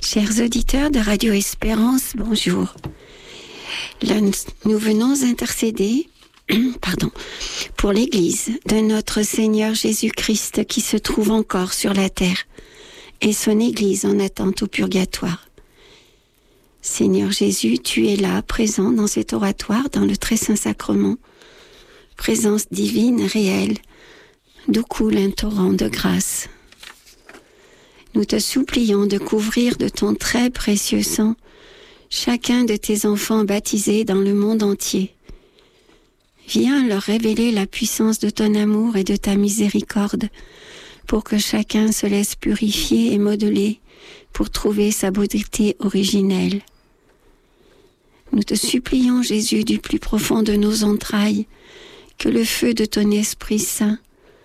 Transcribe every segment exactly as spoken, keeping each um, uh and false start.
Chers auditeurs de Radio Espérance, bonjour. Là, nous venons intercéder pardon, pour l'Église de notre Seigneur Jésus-Christ qui se trouve encore sur la terre et son Église en attente au purgatoire. Seigneur Jésus, tu es là, présent dans cet oratoire, dans le très saint sacrement, présence divine, réelle, d'où coule un torrent de grâce. Nous te supplions de couvrir de ton très précieux sang chacun de tes enfants baptisés dans le monde entier. Viens leur révéler la puissance de ton amour et de ta miséricorde pour que chacun se laisse purifier et modeler pour trouver sa beauté originelle. Nous te supplions, Jésus, du plus profond de nos entrailles, que le feu de ton Esprit Saint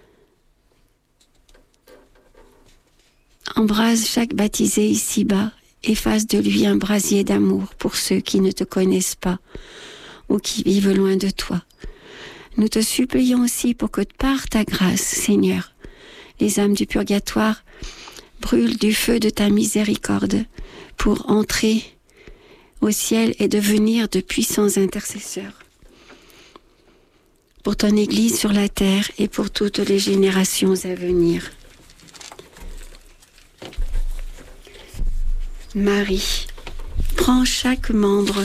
embrase chaque baptisé ici-bas et fasse de lui un brasier d'amour pour ceux qui ne te connaissent pas ou qui vivent loin de toi. Nous te supplions aussi pour que par ta grâce, Seigneur, les âmes du purgatoire brûlent du feu de ta miséricorde pour entrer au ciel et devenir de puissants intercesseurs pour ton Église sur la terre et pour toutes les générations à venir. Marie, prends chaque membre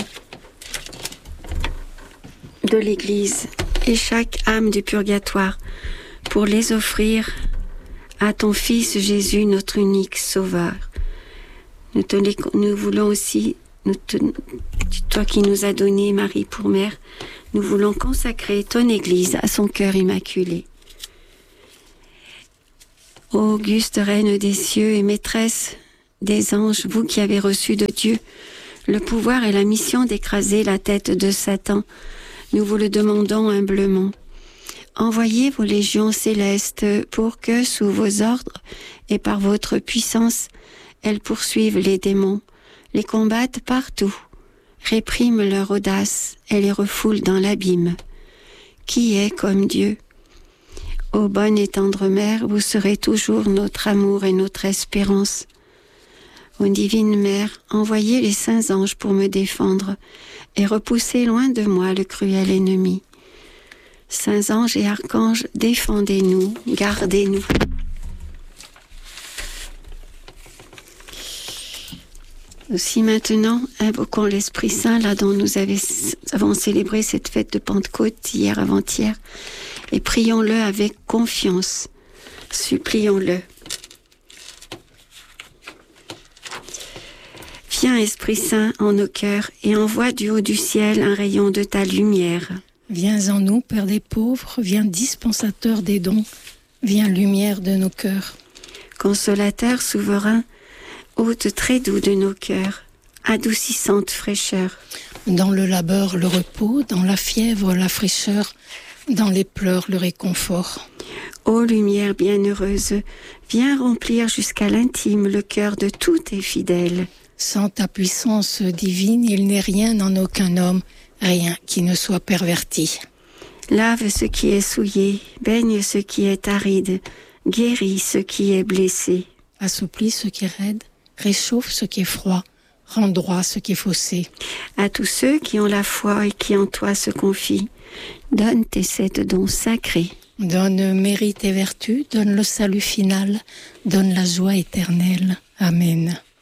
de l'Église et chaque âme du purgatoire pour les offrir à ton Fils Jésus, notre unique Sauveur. Nous, te les, nous voulons aussi, nous te, toi qui nous as donné Marie pour mère, nous voulons consacrer ton Église à son cœur immaculé. Ô auguste Reine des cieux et maîtresse des anges, vous qui avez reçu de Dieu le pouvoir et la mission d'écraser la tête de Satan, nous vous le demandons humblement. Envoyez vos légions célestes pour que, sous vos ordres et par votre puissance, elles poursuivent les démons, les combattent partout, répriment leur audace et les refoulent dans l'abîme. Qui est comme Dieu? Ô bonne et tendre Mère, vous serez toujours notre amour et notre espérance. Ô divine Mère, envoyez les saints anges pour me défendre et repousser loin de moi le cruel ennemi. Saints anges et archanges, défendez-nous, gardez-nous. Aussi maintenant, invoquons l'Esprit Saint, là dont nous avons célébré cette fête de Pentecôte hier avant-hier, et prions-le avec confiance, supplions-le. Viens, Esprit Saint, en nos cœurs et envoie du haut du ciel un rayon de ta lumière. Viens en nous, Père des pauvres, viens dispensateur des dons, viens lumière de nos cœurs. Consolateur souverain, hôte très doux de nos cœurs, adoucissante fraîcheur. Dans le labeur, le repos, dans la fièvre, la fraîcheur, dans les pleurs, le réconfort. Ô lumière bienheureuse, viens remplir jusqu'à l'intime le cœur de tous tes fidèles. Sans ta puissance divine, il n'est rien en aucun homme, rien qui ne soit perverti. Lave ce qui est souillé, baigne ce qui est aride, guéris ce qui est blessé. Assouplis ce qui est raide, réchauffe ce qui est froid, rend droit ce qui est faussé. À tous ceux qui ont la foi et qui en toi se confient, donne tes sept dons sacrés. Donne mérite et vertu, donne le salut final, donne la joie éternelle. Amen.